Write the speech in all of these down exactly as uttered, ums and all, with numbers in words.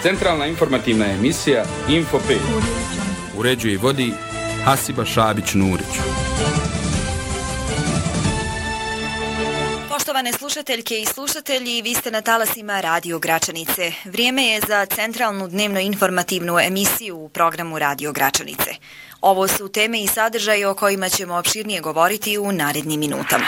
Centralna informativna emisija Info pet. Uređuje i vodi Hasiba Šabić-Nurić. Poštovane slušateljke i slušatelji, vi ste na talasima Radio Gračanice. Vrijeme je za centralnu dnevno informativnu emisiju u programu Radio Gračanice. Ovo su teme i sadržaje o kojima ćemo opširnije govoriti u narednim minutama.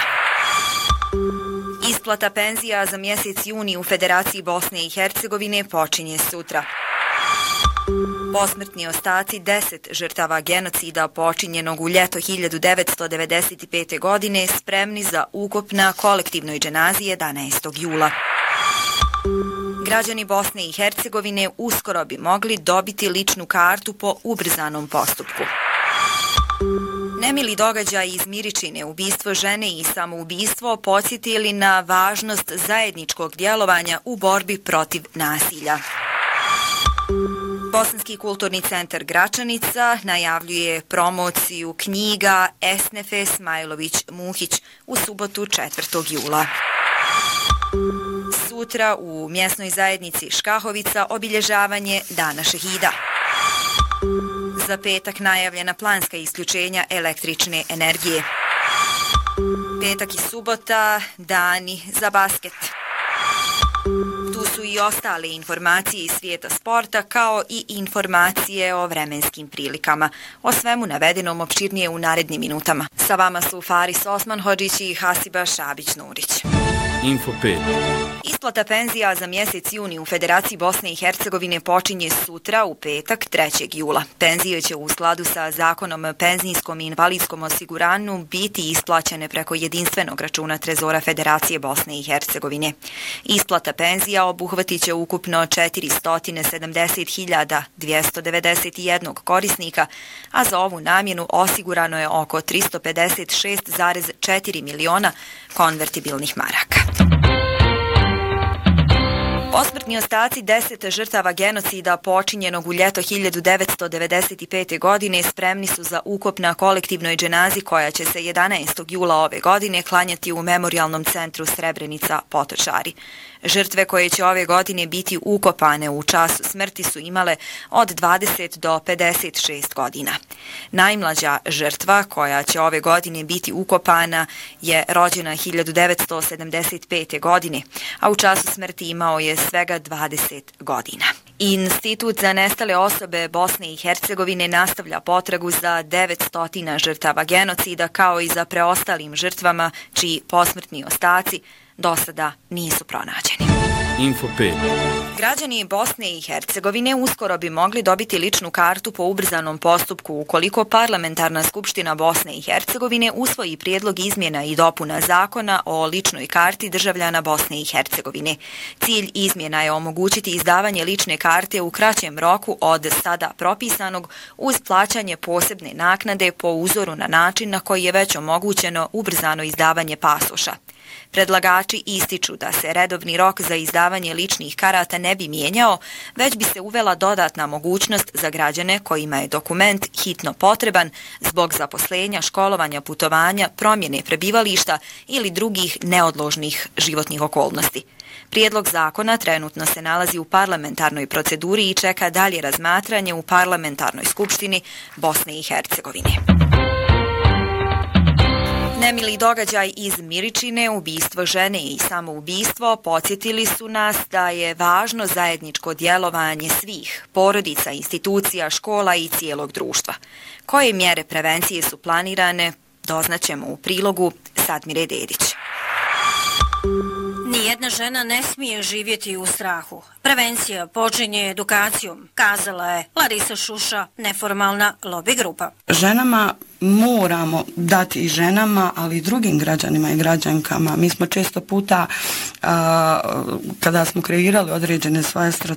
Isplata penzija za mjesec juni u Federaciji Bosne i Hercegovine počinje sutra. Posmrtni ostaci deset žrtava genocida počinjenog u ljeto hiljadu devetsto devedeset pete. godine spremni za ukop na kolektivnoj dženazi jedanaestog jula. Građani Bosne i Hercegovine uskoro bi mogli dobiti ličnu kartu po ubrzanom postupku. Nemili događaj iz Miričine, ubistvo žene i samoubistvo podsjetili na važnost zajedničkog djelovanja u borbi protiv nasilja. Bosanski kulturni centar Gračanica najavljuje promociju knjiga Esnefe Smajlović-Muhić u subotu četvrtog jula. Sutra u mjesnoj zajednici Škahovica obilježavanje Dana šehida. Za petak najavljena planska isključenja električne energije. Petak i subota dani za basket. Tu su i ostale informacije iz svijeta sporta kao i informacije o vremenskim prilikama. O svemu navedenom opširnije u narednim minutama. Sa vama su Faris Osmanhodžić i Hasiba Šabić-Nurić. Info pet. Isplata penzija za mjesec juni u Federaciji Bosne i Hercegovine počinje sutra u petak trećeg jula. Penzije će u skladu sa zakonom o penzijskom i invalidskom osiguranju biti isplaćene preko jedinstvenog računa Trezora Federacije Bosne i Hercegovine. Isplata penzija obuhvatit će ukupno četiristo sedamdeset hiljada dvjesto devedeset jedan korisnika, a za ovu namjenu osigurano je oko tristo pedeset šest zarez četiri miliona konvertibilnih maraka. Posmrtni ostaci deset žrtava genocida počinjenog u ljeto hiljadu devetsto devedeset pete. godine spremni su za ukop na kolektivnoj dženazi koja će se jedanaestog jula ove godine klanjati u Memorijalnom centru Srebrenica Potočari. Žrtve koje će ove godine biti ukopane u času smrti su imale od dvadeset do pedeset šest godina. Najmlađa žrtva koja će ove godine biti ukopana je rođena hiljadu devetsto sedamdeset pete. godine, a u času smrti imao je svega dvadeset godina. Institut za nestale osobe Bosne i Hercegovine nastavlja potragu za devetsto žrtava genocida kao i za preostalim žrtvama čiji posmrtni ostaci do sada nisu pronađeni. Info pet. Građani Bosne i Hercegovine uskoro bi mogli dobiti ličnu kartu po ubrzanom postupku ukoliko Parlamentarna skupština Bosne i Hercegovine usvoji prijedlog izmjena i dopuna zakona o ličnoj karti državljana Bosne i Hercegovine. Cilj izmjena je omogućiti izdavanje lične karte u kraćem roku od sada propisanog uz plaćanje posebne naknade po uzoru na način na koji je već omogućeno ubrzano izdavanje pasoša. Predlagači ističu da se redovni rok za izdavanje ličnih karata ne bi mijenjao, već bi se uvela dodatna mogućnost za građane kojima je dokument hitno potreban zbog zaposlenja, školovanja, putovanja, promjene prebivališta ili drugih neodložnih životnih okolnosti. Prijedlog zakona trenutno se nalazi u parlamentarnoj proceduri i čeka dalje razmatranje u Parlamentarnoj skupštini Bosne i Hercegovine. Nemili događaj iz Miričine, ubistvo žene i samoubistvo podsjetili su nas da je važno zajedničko djelovanje svih, porodica, institucija, škola i cijelog društva. Koje mjere prevencije su planirane, doznaćemo u prilogu Sadmire Dedić. Nijedna žena ne smije živjeti u strahu. Prevencija počinje edukacijom, kazala je Larisa Šuša, neformalna lobby grupa. Ženama moramo dati i ženama, ali i drugim građanima i građankama. Mi smo često puta, a, kada smo kreirali određene svoje